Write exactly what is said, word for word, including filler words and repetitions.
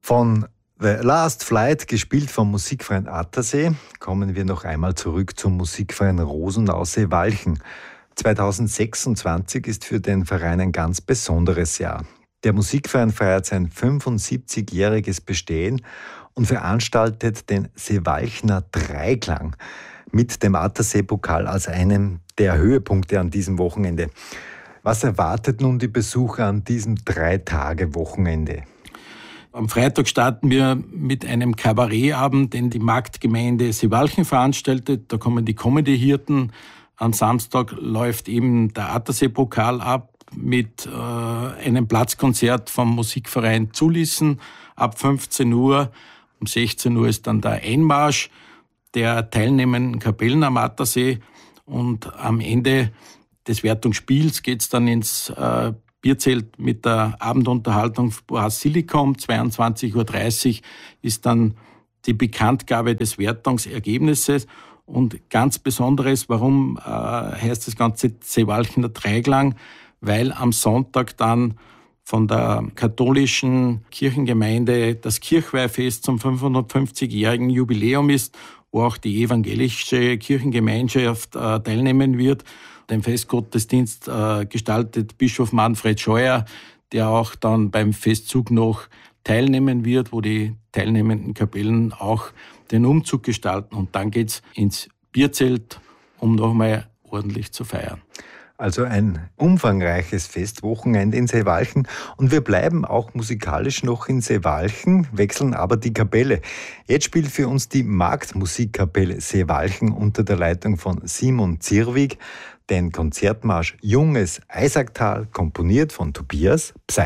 Von The Last Flight, gespielt vom Musikverein Attersee, kommen wir noch einmal zurück zum Musikverein Rosenau-Seewalchen. zweitausendsechsundzwanzig ist für den Verein ein ganz besonderes Jahr. Der Musikverein feiert sein fünfundsiebzigjähriges Bestehen und veranstaltet den Seewalchener Dreiklang mit dem Attersee-Pokal als einem der Höhepunkte an diesem Wochenende. Was erwartet nun die Besucher an diesem Drei-Tage-Wochenende? Am Freitag starten wir mit einem Kabarettabend, den die Marktgemeinde Seewalchen veranstaltet. Da kommen die Comedy-Hirten. Am Samstag läuft eben der Attersee-Pokal ab mit äh, einem Platzkonzert vom Musikverein Zulissen ab fünfzehn Uhr. Um sechzehn Uhr ist dann der Einmarsch der teilnehmenden Kapellen am Attersee. Und am Ende des Wertungsspiels geht es dann ins äh, Bierzelt mit der Abendunterhaltung Basilikum. Um zweiundzwanzig Uhr dreißig ist dann die Bekanntgabe des Wertungsergebnisses. Und ganz Besonderes, warum äh, heißt das Ganze Seewalchener Dreiklang? Weil am Sonntag dann von der katholischen Kirchengemeinde das Kirchweihfest zum fünfhundertfünfzigjährigen Jubiläum ist, wo auch die evangelische Kirchengemeinschaft äh, teilnehmen wird. Den Festgottesdienst äh, gestaltet Bischof Manfred Scheuer, der auch dann beim Festzug noch teilnehmen wird, wo die teilnehmenden Kapellen auch den Umzug gestalten. Und dann geht's ins Bierzelt, um nochmal ordentlich zu feiern. Also ein umfangreiches Festwochenende in Seewalchen. Und wir bleiben auch musikalisch noch in Seewalchen, wechseln aber die Kapelle. Jetzt spielt für uns die Marktmusikkapelle Seewalchen unter der Leitung von Simon Zierwig den Konzertmarsch Junges Eisacktal, komponiert von Tobias Pseier.